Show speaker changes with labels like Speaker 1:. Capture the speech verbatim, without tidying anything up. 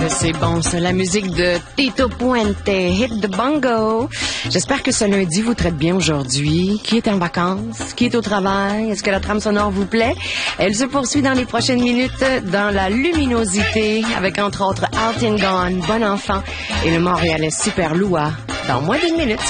Speaker 1: C'est bon, c'est la musique de Tito Puente, Hit the Bongo. J'espère que ce lundi vous traite bien aujourd'hui. Qui est en vacances? Qui est au travail? Est-ce que la trame sonore vous plaît? Elle se poursuit dans les prochaines minutes dans la luminosité avec entre autres Out and Gone, Bon Enfant et le Montréalais Super Loua dans moins d'une minute.